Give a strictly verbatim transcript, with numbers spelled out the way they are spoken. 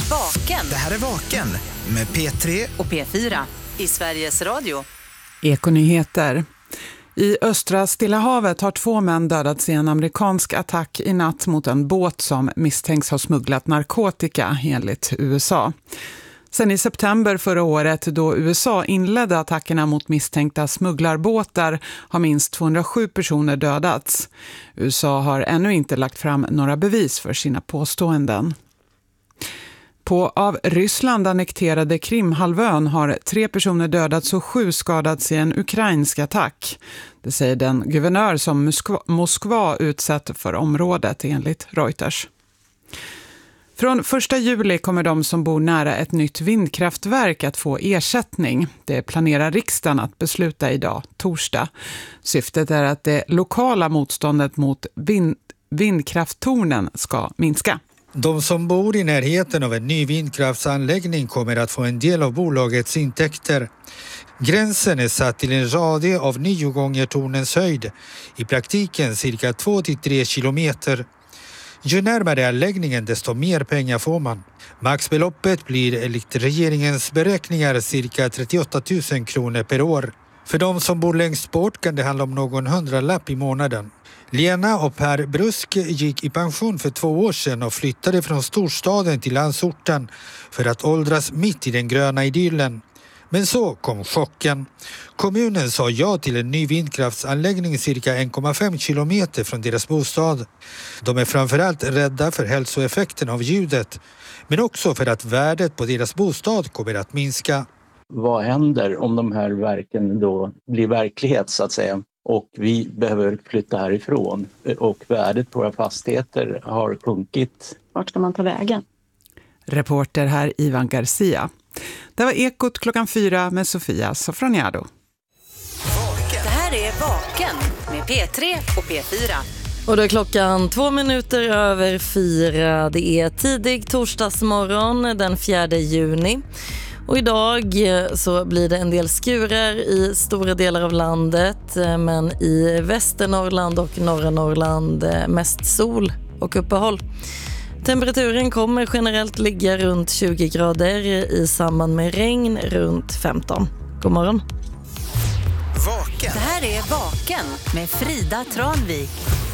Vaken. Det här är Vaken med P tre och P fyra i Sveriges Radio. Ekonyheter. I östra Stilla havet har två män dödats i en amerikansk attack i natt mot en båt som misstänks ha smugglat narkotika enligt U S A. Sen i september förra året, då U S A inledde attackerna mot misstänkta smugglarbåtar, har minst tvåhundrasju personer dödats. U S A har ännu inte lagt fram några bevis för sina påståenden. På av Ryssland annekterade Krimhalvön har tre personer dödats och sju skadats i en ukrainsk attack. Det säger den guvernör som Moskva, Moskva utsett för området enligt Reuters. Från första juli kommer de som bor nära ett nytt vindkraftverk att få ersättning. Det planerar riksdagen att besluta idag, torsdag. Syftet är att det lokala motståndet mot vind, vindkrafttornen ska minska. De som bor i närheten av en ny vindkraftsanläggning kommer att få en del av bolagets intäkter. Gränsen är satt till en radie av nio gånger tornens höjd, i praktiken cirka två till tre kilometer. Ju närmare anläggningen desto mer pengar får man. Maxbeloppet blir enligt regeringens beräkningar cirka trettioåtta tusen kronor per år. För de som bor längst bort kan det handla om någon hundralapp i månaden. Lena och Per Brusk gick i pension för två år sedan och flyttade från storstaden till landsorten för att åldras mitt i den gröna idyllen. Men så kom chocken. Kommunen sa ja till en ny vindkraftsanläggning cirka en komma fem kilometer från deras bostad. De är framförallt rädda för hälsoeffekten av ljudet, men också för att värdet på deras bostad kommer att minska. Vad händer om de här verken då blir verklighet så att säga? Och vi behöver flytta härifrån och värdet på våra fastigheter har sjunkit. Vart ska man ta vägen? Reporter här Ivan Garcia. Det var Ekot klockan fyra med Sofia Sofroniado. Det här är Vaken med P tre och P fyra. Och då är klockan två minuter över fyra. Det är tidig torsdagsmorgon den fjärde juni. Och idag så blir det en del skurar i stora delar av landet, men i Västernorrland och norra Norrland mest sol och uppehåll. Temperaturen kommer generellt ligga runt tjugo grader, i samband med regn runt femton. God morgon. Vaken. Det här är Vaken med Frida Tranvik.